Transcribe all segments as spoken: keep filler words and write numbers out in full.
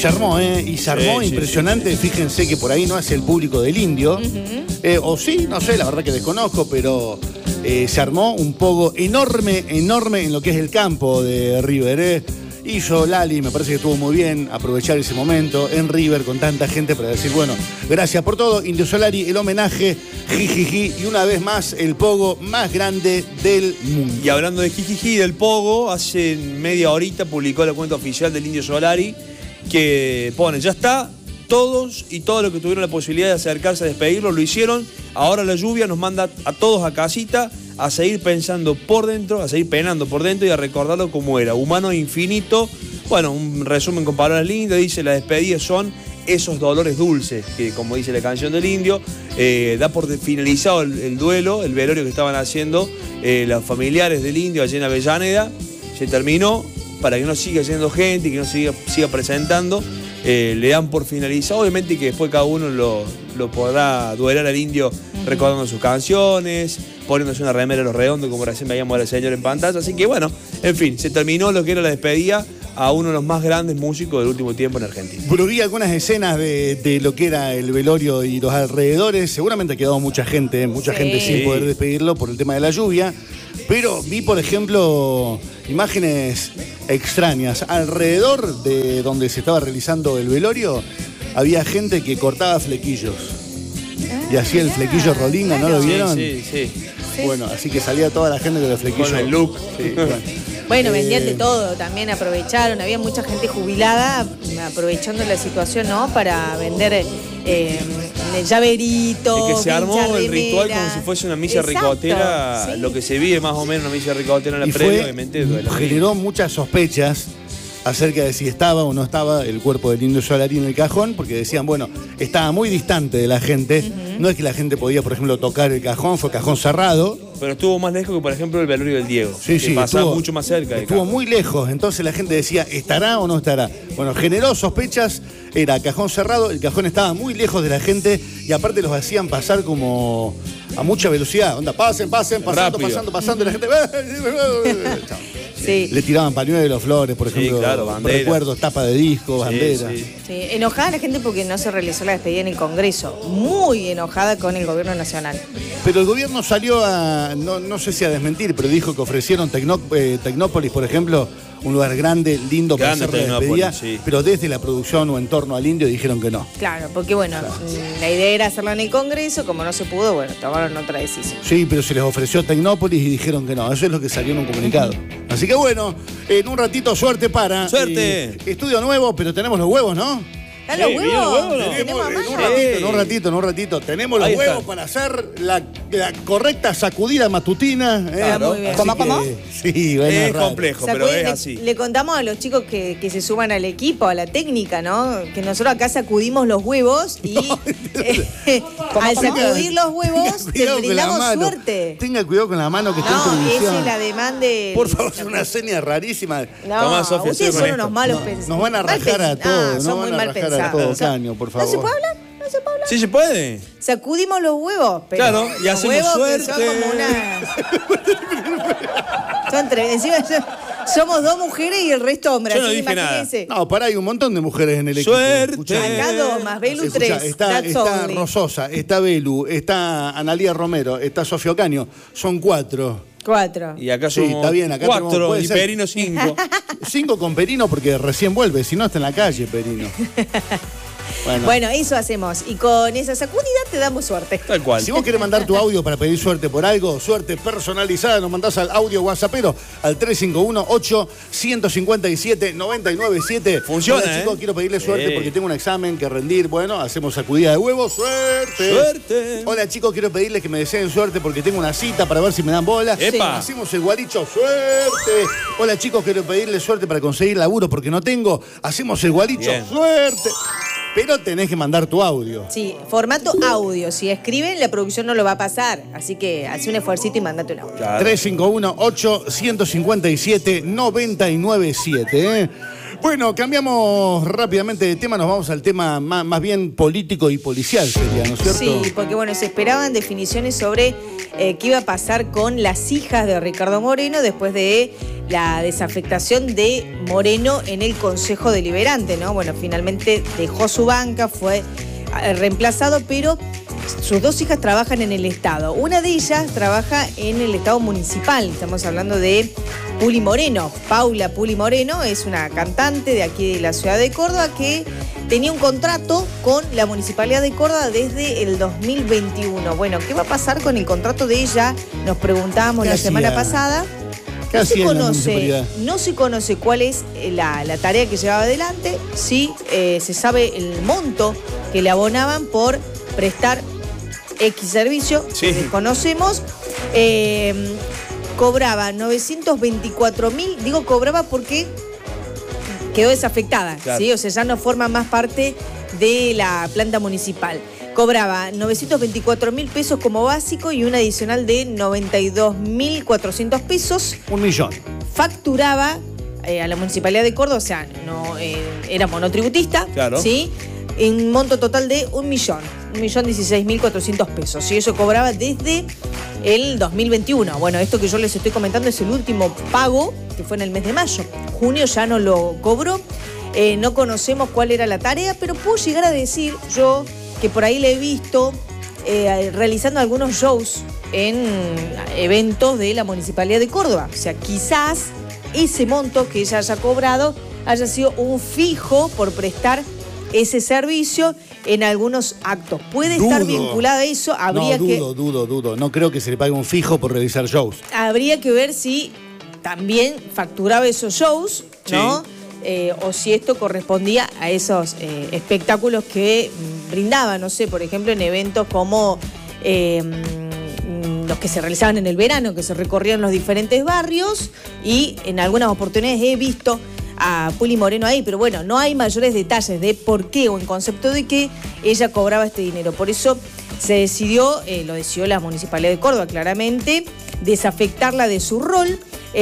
se armó, ¿eh? Y se armó sí, impresionante. Sí, sí. Fíjense que por ahí no es el público del Indio. Uh-huh. eh, o sí, no sé, la verdad que desconozco, pero eh, se armó un poco enorme, enorme en lo que es el campo de River, ¿eh? Hizo Lali, me parece que estuvo muy bien aprovechar ese momento en River con tanta gente para decir, bueno, gracias por todo, Indio Solari, el homenaje, jijiji, y una vez más el pogo más grande del mundo. Y hablando de jijiji del pogo, hace media horita publicó la cuenta oficial del Indio Solari que pone, ya está, todos y todos los que tuvieron la posibilidad de acercarse a despedirlo lo hicieron, ahora la lluvia nos manda a todos a casita, a seguir pensando por dentro, a seguir penando por dentro y a recordarlo como era, humano e infinito. Bueno, un resumen con palabras lindas, dice, las despedidas son esos dolores dulces, que como dice la canción del Indio, eh, da por finalizado el, el duelo, el velorio que estaban haciendo eh, los familiares del Indio allí en Avellaneda, se terminó, para que no siga yendo gente y que no siga, siga presentando, eh, le dan por finalizado, obviamente que después cada uno lo, lo podrá duelar al Indio recordando sus canciones, poniéndose una remera a los redondos, como recién veíamos a la señora en pantalla. Así que bueno, en fin, se terminó lo que era la despedida a uno de los más grandes músicos del último tiempo en Argentina. Pero vi algunas escenas de, de lo que era el velorio y los alrededores. Seguramente ha quedado mucha gente, mucha sí. gente sin poder despedirlo por el tema de la lluvia. Pero vi, por ejemplo, imágenes extrañas. Alrededor de donde se estaba realizando el velorio, había gente que cortaba flequillos. Y hacía el flequillo rolinga, ¿no lo vieron? Sí, sí, sí. Bueno, así que salía toda la gente con el flequillo. Con el look. Sí, bueno. Bueno, vendían de todo, también aprovecharon, había mucha gente jubilada aprovechando la situación, ¿no? Para vender eh, llaveritos. Es que se armó el ritual como si fuese una misa Exacto, ricotera, sí. Lo que se vive más o menos una misa ricotera en la y previa, fue, obviamente. Duele. Generó muchas sospechas acerca de si estaba o no estaba el cuerpo del Indio Solari en el cajón, porque decían, bueno, estaba muy distante de la gente, uh-huh. No es que la gente podía, por ejemplo, tocar el cajón, fue cajón cerrado. Pero estuvo más lejos que, por ejemplo, el velorio del Diego, sí, que sí, pasaba estuvo, mucho más cerca. Estuvo cajón. Muy lejos, entonces la gente decía, ¿estará o no estará? Bueno, generó sospechas, era cajón cerrado, el cajón estaba muy lejos de la gente y aparte los hacían pasar como a mucha velocidad, onda, pasen, pasen, pasando, Rápido. pasando, pasando, y la gente... Chao. Sí. Le tiraban pañuelos, flores, por ejemplo, sí, claro, recuerdos, tapa de disco, sí, banderas. Sí. Sí, enojada la gente porque no se realizó la despedida en el Congreso, muy enojada con el gobierno nacional. Pero el gobierno salió a, no, no sé si a desmentir, pero dijo que ofrecieron Tecno, eh, Tecnópolis, por ejemplo, un lugar grande, lindo para hacer la despedida, sí. Pero desde la producción o en torno al Indio dijeron que no. Claro, porque bueno, claro. La idea era hacerla en el Congreso, como no se pudo, bueno, tomaron otra decisión. Sí, pero se les ofreció Tecnópolis y dijeron que no, eso es lo que salió en un comunicado. Así que bueno, en un ratito suerte para... ¡Suerte! Eh, estudio nuevo, pero tenemos los huevos, ¿no? ¿Están los huevos? huevos no? Tenemos, en un ratito, en un ratito, en un ratito. Tenemos los Ahí huevos está. Para hacer la, la correcta sacudida matutina. ¿eh? Claro, muy bien. ¿Cómo, cómo? Sí, bueno, es raro. complejo, Sacudí, pero es le, así. Le contamos a los chicos que, que se suban al equipo, a la técnica, ¿no? Que nosotros acá sacudimos los huevos y no, eh, al sacudir los huevos te brindamos suerte. Tenga cuidado con la mano que está no, en televisión. Esa es la demanda de... Por favor, es una seña rarísima. No, Tomá, Sofía, ustedes son unos malos no, pensados. Nos van a rajar a todos. Ah, son muy mal pensados. Caño, por favor. ¿No se puede hablar? ¿No se puede hablar? Sí se puede. Sacudimos los huevos. Pero claro, y los hacemos huevos suerte. Que son como una... son tres. Encima somos dos mujeres y el resto hombres. Yo no dije nada. No, pará, hay un montón de mujeres en el equipo. Suerte. Escuchá. Acá dos, más Belu tres. Está, está Rososa, está Belu, está Analía Romero, está Sofía Ocaño. Son cuatro. Cuatro. Y acá somos sí, está bien, acá cuatro tenemos, y ser. Perino cinco. Cinco con Perino porque recién vuelve, si no está en la calle Perino. Bueno. bueno, eso hacemos. Y con esa sacudida te damos suerte. Tal cual. Si vos querés mandar tu audio para pedir suerte por algo, suerte personalizada, nos mandás al audio WhatsAppero al tres cinco uno, ocho cinco siete, nueve nueve siete. Funciona, Hola, chicos, ¿eh? quiero pedirle suerte sí. porque tengo un examen que rendir. Bueno, hacemos sacudida de huevos. ¡Suerte! ¡Suerte! Hola, chicos, quiero pedirles que me deseen suerte porque tengo una cita para ver si me dan bola. ¡Epa! Hacemos el gualicho. ¡Suerte! Hola, chicos, quiero pedirles suerte para conseguir laburo porque no tengo. Hacemos el gualicho. Bien. ¡Suerte! Pero tenés que mandar tu audio. Sí, formato audio. Si escriben, la producción no lo va a pasar. Así que hace un esfuercito y mandate un audio. Claro. tres cinco uno, ocho cinco siete, nueve nueve siete. ¿eh? Bueno, cambiamos rápidamente de tema. Nos vamos al tema más, más bien político y policial, sería, ¿no es cierto? Sí, porque bueno, se esperaban definiciones sobre eh, qué iba a pasar con las hijas de Ricardo Moreno después de la desafectación de Moreno en el Consejo Deliberante, ¿no? Bueno, finalmente dejó su banca, fue reemplazado, pero sus dos hijas trabajan en el Estado. Una de ellas trabaja en el Estado municipal. Estamos hablando de Puli Moreno. Paula Puli Moreno es una cantante de aquí de la ciudad de Córdoba que tenía un contrato con la Municipalidad de Córdoba desde el dos mil veintiuno. Bueno, ¿qué va a pasar con el contrato de ella? Nos preguntábamos la semana pasada. No se, conoce, no se conoce cuál es la, la tarea que llevaba adelante. Sí, eh, se sabe el monto que le abonaban por prestar X servicio, sí. Que desconocemos. Eh, cobraba novecientos veinticuatro mil, digo cobraba porque quedó desafectada, claro. ¿Sí? O sea, ya no forma más parte de la planta municipal. Cobraba novecientos veinticuatro mil pesos como básico y un adicional de noventa y dos mil cuatrocientos pesos. Un millón. Facturaba eh, a la Municipalidad de Córdoba, o sea, no eh, era monotributista, claro. ¿Sí? En un monto total de un millón, un millón dieciséis mil cuatrocientos pesos. Y eso cobraba desde el dos mil veintiuno. Bueno, esto que yo les estoy comentando es el último pago, que fue en el mes de mayo. Junio ya no lo cobró. Eh, no conocemos cuál era la tarea, pero puedo llegar a decir yo que por ahí le he visto eh, realizando algunos shows en eventos de la Municipalidad de Córdoba. O sea, quizás ese monto que ella haya cobrado haya sido un fijo por prestar ese servicio en algunos actos. Puede dudo. estar vinculado a eso. Habría no, dudo, que, dudo, dudo. No creo que se le pague un fijo por realizar shows. Habría que ver si también facturaba esos shows, ¿no? Sí. Eh, o si esto correspondía a esos eh, espectáculos que brindaba, no sé, por ejemplo, en eventos como eh, los que se realizaban en el verano, que se recorrían los diferentes barrios, y en algunas oportunidades he visto a Puli Moreno ahí, pero bueno, no hay mayores detalles de por qué o en concepto de qué ella cobraba este dinero. Por eso se decidió, eh, lo decidió la Municipalidad de Córdoba claramente, desafectarla de su rol.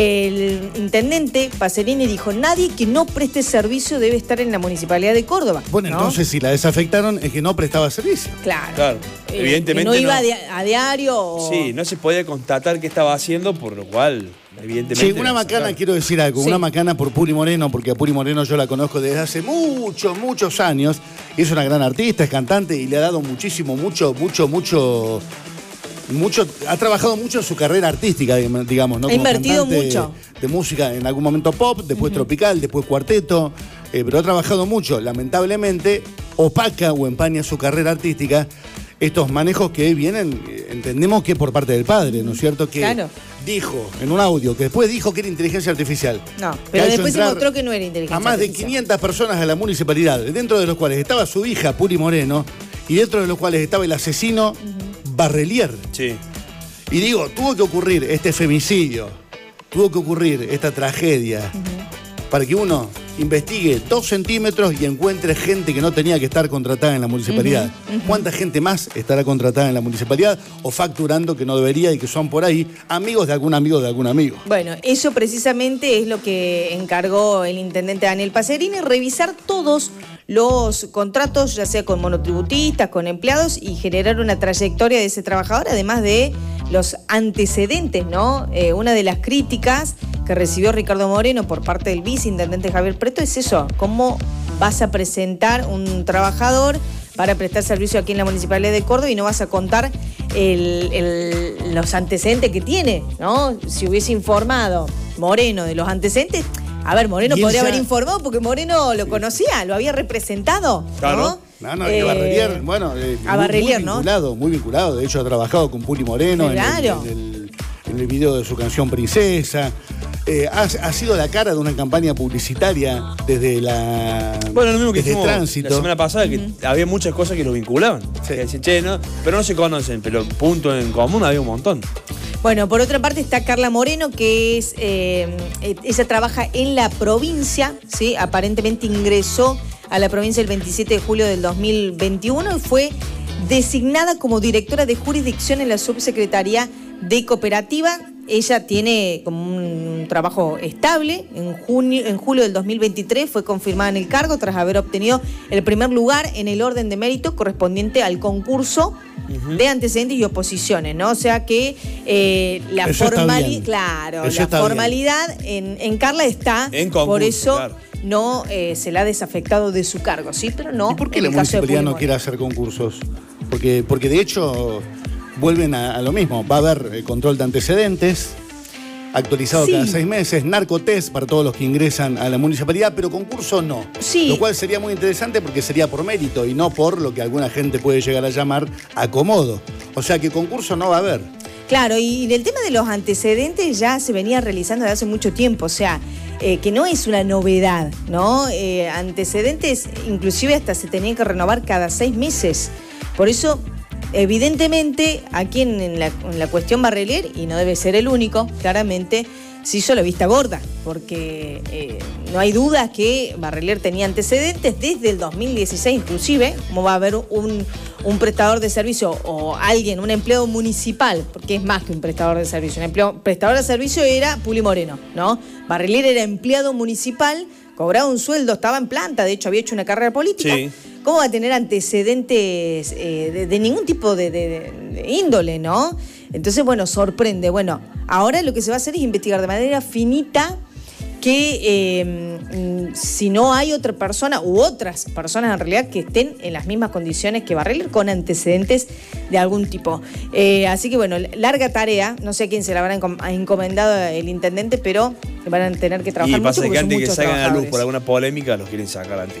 El intendente Pacerini dijo, nadie que no preste servicio debe estar en la Municipalidad de Córdoba. Bueno, ¿no? Entonces si la desafectaron es que no prestaba servicio. Claro. Claro. Eh, evidentemente que no iba no. A, a diario. O... Sí, no se podía constatar qué estaba haciendo, por lo cual, evidentemente... Sí, una macana, claro. Quiero decir algo, sí. Una macana por Puli Moreno, porque a Puli Moreno yo la conozco desde hace muchos, muchos años. Es una gran artista, es cantante y le ha dado muchísimo, mucho, mucho, mucho... Mucho, ha trabajado mucho en su carrera artística, digamos, ¿no? Ha invertido mucho. De música, en algún momento pop, después uh-huh. tropical, después cuarteto, eh, pero ha trabajado mucho. Lamentablemente, opaca o empaña su carrera artística estos manejos que vienen, entendemos que por parte del padre, ¿no es cierto? Que claro. Dijo en un audio, que después dijo que era inteligencia artificial. No, pero después se mostró que no era inteligencia artificial. A más de quinientas personas a la municipalidad, dentro de los cuales estaba su hija, Puli Moreno, y dentro de los cuales estaba el asesino... Uh-huh. Barrelier. Sí. Y digo, tuvo que ocurrir este femicidio, tuvo que ocurrir esta tragedia, uh-huh. para que uno investigue dos centímetros y encuentre gente que no tenía que estar contratada en la municipalidad. Uh-huh. Uh-huh. ¿Cuánta gente más estará contratada en la municipalidad o facturando que no debería y que son por ahí amigos de algún amigo de algún amigo? Bueno, eso precisamente es lo que encargó el intendente Daniel Pacerini, revisar todos los contratos, ya sea con monotributistas, con empleados, y generar una trayectoria de ese trabajador, además de los antecedentes, ¿no? Eh, una de las críticas que recibió Ricardo Moreno por parte del viceintendente Javier Preto es eso, cómo vas a presentar un trabajador para prestar servicio aquí en la Municipalidad de Córdoba y no vas a contar el, el, los antecedentes que tiene, ¿no? Si hubiese informado Moreno de los antecedentes... A ver, Moreno podría haber informado porque Moreno lo sí. conocía, lo había representado, claro. ¿no? No, no, eh, y Barrelier, bueno, eh, a muy, Barrelier, muy vinculado, ¿no? Muy vinculado. De hecho, ha trabajado con Puli Moreno claro. en, el, en, el, en el video de su canción Princesa. Eh, ha, ha sido la cara de una campaña publicitaria desde la bueno, lo mismo que desde Tránsito. La semana pasada, que uh-huh. había muchas cosas que los vinculaban. Sí. Que decían, che, no, pero no se conocen, pero punto en común había un montón. Bueno, por otra parte está Carla Moreno, que es eh, ella trabaja en la provincia, ¿sí? Aparentemente ingresó a la provincia el veintisiete de julio del dos mil veintiuno y fue designada como directora de jurisdicción en la subsecretaría de cooperativa. ella tiene como un trabajo estable. En, junio, en julio del dos mil veintitrés fue confirmada en el cargo tras haber obtenido el primer lugar en el orden de mérito correspondiente al concurso uh-huh. de antecedentes y oposiciones, ¿no? O sea que eh, la formalidad, claro, eso la formalidad en, en Carla está, en concurso, por eso claro. no eh, se la ha desafectado de su cargo, ¿sí? Pero no. ¿Y por qué en la el caso de municipalidad no Pulmón. quiere hacer concursos? Porque, porque de hecho vuelven a, a lo mismo. Va a haber eh, control de antecedentes, actualizado Sí. cada seis meses, narcotest para todos los que ingresan a la municipalidad, pero concurso no. Sí. Lo cual sería muy interesante porque sería por mérito y no por lo que alguna gente puede llegar a llamar acomodo. O sea que concurso no va a haber. Claro, y en el tema de los antecedentes ya se venía realizando desde hace mucho tiempo, o sea, eh, que no es una novedad, ¿no? Eh, antecedentes inclusive hasta se tenían que renovar cada seis meses. Por eso, evidentemente, aquí en, en, la, en la cuestión Barreler, y no debe ser el único, claramente, se hizo la vista gorda, porque eh, no hay dudas que Barreler tenía antecedentes desde el dos mil dieciséis inclusive, como va a haber un, un prestador de servicio o alguien, un empleado municipal, porque es más que un prestador de servicio, un empleado, prestador de servicio era Puli Moreno, ¿no? Barreler era empleado municipal, cobraba un sueldo, estaba en planta, de hecho había hecho una carrera política. Sí. ¿Cómo va a tener antecedentes eh, de, de ningún tipo de, de, de índole, no? Entonces, bueno, sorprende. Bueno, ahora lo que se va a hacer es investigar de manera finita que eh, si no hay otra persona u otras personas en realidad que estén en las mismas condiciones que Barreler con antecedentes de algún tipo. Eh, así que bueno, larga tarea, no sé a quién se la habrá encomendado el intendente, pero van a tener que trabajar y mucho pasa porque que son antes que muchos salgan a la luz trabajadores. por alguna polémica, los quieren sacar antes.